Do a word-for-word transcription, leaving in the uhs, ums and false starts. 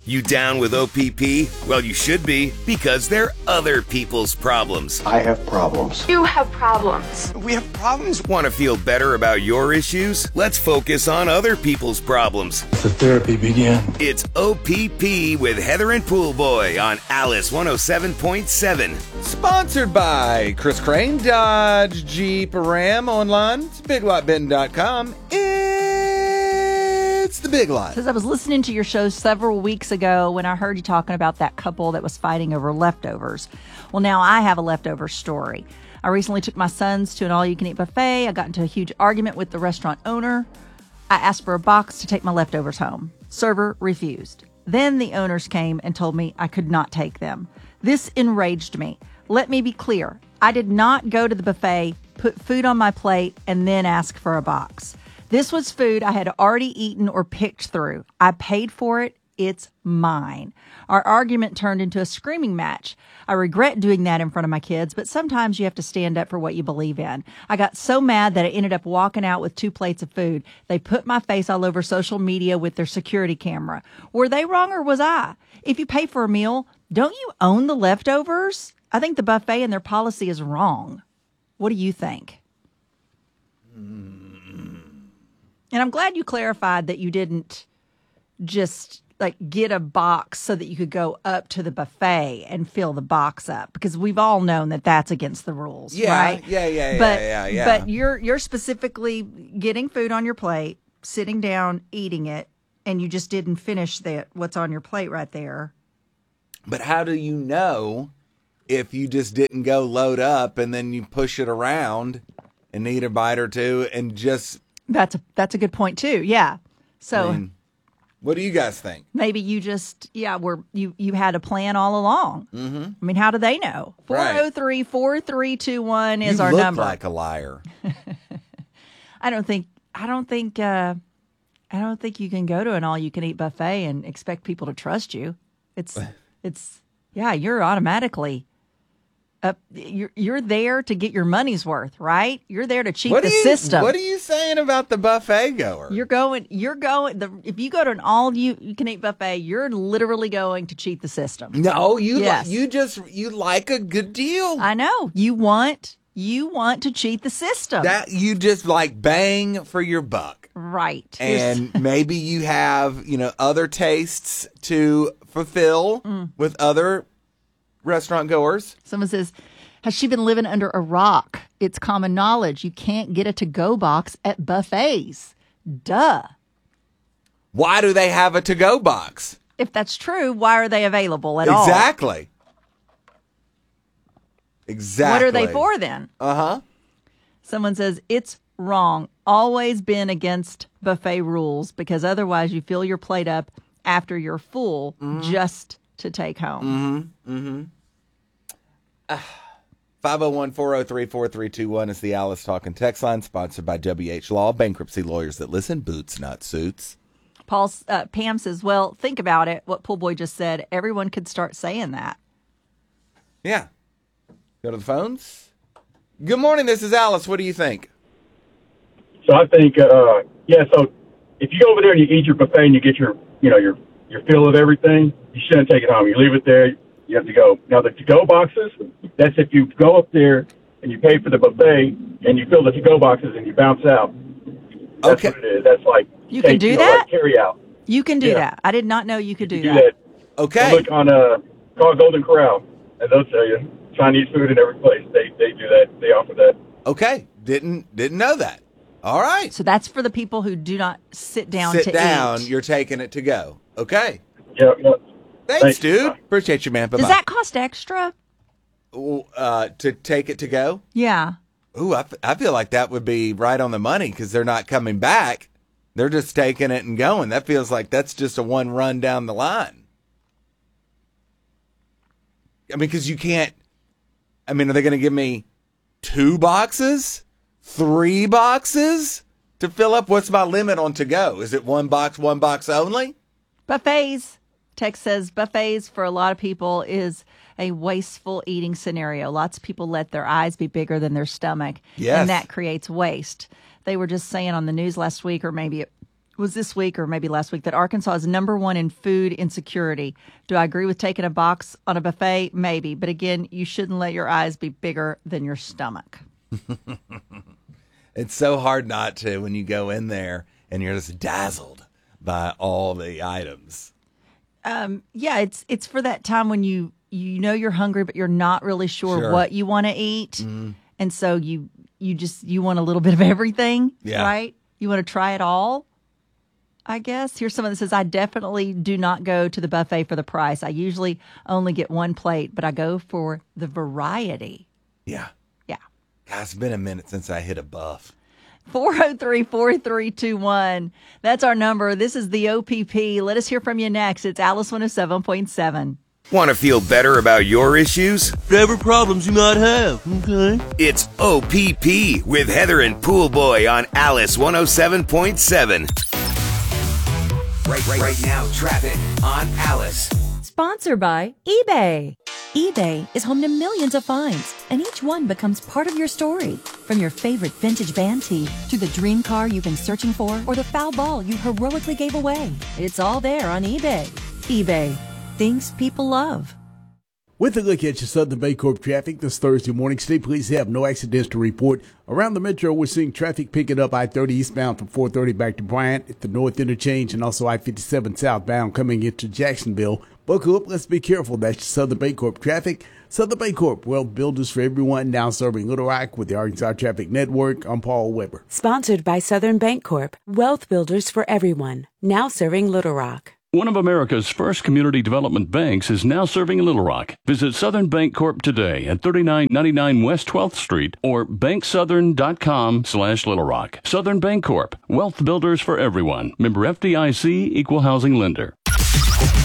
You down with O P P? Well, you should be, because they're other people's problems. I have problems. You have problems. We have problems. Want to feel better about your issues? Let's focus on other people's problems. The therapy began. It's O P P with Heather and Poolboy on Alice one oh seven point seven. Sponsored by Chris Crane, Dodge, Jeep, Ram, online. It's big lot benton dot com. It's the Big Lot. Because I was listening to your show several weeks ago when I heard you talking about that couple that was fighting over leftovers. Well, now I have a leftover story. I recently took my sons to an all-you-can-eat buffet. I got into a huge argument with the restaurant owner. I asked for a box to take my leftovers home. Server refused. Then the owners came and told me I could not take them. This enraged me. Let me be clear. I did not go to the buffet, put food on my plate, and then ask for a box. This was food I had already eaten or picked through. I paid for it. It's mine. Our argument turned into a screaming match. I regret doing that in front of my kids, but sometimes you have to stand up for what you believe in. I got so mad that I ended up walking out with two plates of food. They put my face all over social media with their security camera. Were they wrong or was I? If you pay for a meal, don't you own the leftovers? I think the buffet and their policy is wrong. What do you think? Mm. And I'm glad you clarified that you didn't just like get a box so that you could go up to the buffet and fill the box up, because we've all known that that's against the rules, yeah, right? Yeah, yeah, but, yeah, yeah, yeah. But you're you're specifically getting food on your plate, sitting down, eating it, and you just didn't finish that what's on your plate right there. But how do you know if you just didn't go load up and then you push it around and eat a bite or two and just... That's a that's a good point too. Yeah. So, I mean, what do you guys think? Maybe you just yeah, were you you had a plan all along. Mm-hmm. I mean, how do they know? four oh three, four three two one is you our look number. Like a liar. I don't think I don't think uh, I don't think you can go to an all you can eat buffet and expect people to trust you. It's it's yeah, you're automatically Uh, you're you're there to get your money's worth, right? You're there to cheat what the you, system. What are you saying about the buffet goer? You're going. You're going. The, if you go to an all you, you can eat buffet, you're literally going to cheat the system. No, you yes. li- you just you like a good deal. I know you want you want to cheat the system. That you just like bang for your buck, right? And maybe you have you know other tastes to fulfill mm. with other restaurant goers. Someone says, has she been living under a rock? It's common knowledge. You can't get a to-go box at buffets. Duh. Why do they have a to-go box? If that's true, why are they available at exactly. all? Exactly. What are they for then? Uh-huh. Someone says, it's wrong. Always been against buffet rules because otherwise you fill your plate up after you're full mm-hmm. just to take home. Mm-hmm. Mm-hmm. Uh, five oh one, four oh three, four three two one is the Alice Talking text line, sponsored by W H Law, bankruptcy lawyers that listen, boots, not suits. Paul, uh, Pam says, well, think about it. What Poolboy just said. Everyone could start saying that. Yeah. Go to the phones. Good morning. This is Alice. What do you think? So I think, uh, yeah, so if you go over there and you eat your buffet and you get your, you know, your, your fill of everything, you shouldn't take it home. You leave it there. You have to go. Now, the to-go boxes, that's if you go up there and you pay for the buffet and you fill the to-go boxes and you bounce out. That's okay. what it is. That's like you take, can do you know, that. Like carry out. You can do yeah. that. I did not know you could do, you do that. that. Okay. So look on uh, call Golden Corral, and they'll tell you Chinese food in every place. They they do that. They offer that. Okay. Didn't didn't know that. All right. So that's for the people who do not sit down sit to down, eat. You're taking it to go. Okay. Yep. yep. Thanks, Thanks, dude. Bye. Appreciate you, man. Bye-bye. Does that cost extra? Uh, to take it to go? Yeah. Ooh, I, f- I feel like that would be right on the money because they're not coming back. They're just taking it and going. That feels like that's just a one run down the line. I mean, because you can't, I mean, are they going to give me two boxes? Three boxes to fill up? What's my limit on to go? Is it one box, one box only? Buffets. Text says buffets for a lot of people is a wasteful eating scenario. Lots of people let their eyes be bigger than their stomach. Yes. And that creates waste. They were just saying on the news last week, or maybe it was this week or maybe last week that Arkansas is number one in food insecurity. Do I agree with taking a box on a buffet? Maybe. But again, you shouldn't let your eyes be bigger than your stomach. It's so hard not to when you go in there and you're just dazzled by all the items. Um, yeah, it's it's for that time when you, you know you're hungry, but you're not really sure, Sure. what you want to eat. Mm. And so you you just you want a little bit of everything, Yeah. right? You want to try it all, I guess. Here's someone that says, I definitely do not go to the buffet for the price. I usually only get one plate, but I go for the variety. Yeah. Yeah. God, it's been a minute since I hit a buff. four oh three, four three two one. That's our number. This is the O P P. Let us hear from you next. It's Alice one oh seven point seven. Want to feel better about your issues? Whatever problems you might have, okay? It's O P P with Heather and Pool Boy on Alice one oh seven point seven. Right, right, right now, traffic on Alice. Sponsored by eBay. eBay is home to millions of finds, and each one becomes part of your story. From your favorite vintage band tee to the dream car you've been searching for or the foul ball you heroically gave away. It's all there on eBay. eBay. Things people love. With a look at your Southern Bancorp traffic this Thursday morning, state police have no accidents to report. Around the metro, we're seeing traffic picking up I thirty eastbound from four thirty back to Bryant at the north interchange, and also I fifty-seven southbound coming into Jacksonville. Buckle up, let's be careful. That's your Southern Bancorp traffic. Southern Bancorp, wealth builders for everyone, now serving Little Rock with the Arkansas Traffic Network. I'm Paul Weber. Sponsored by Southern Bancorp, wealth builders for everyone, now serving Little Rock. One of America's first community development banks is now serving Little Rock. Visit Southern Bancorp today at thirty-nine ninety-nine West twelfth Street or bank southern dot com slash Little Rock. Southern Bancorp, wealth builders for everyone. Member F D I C, equal housing lender.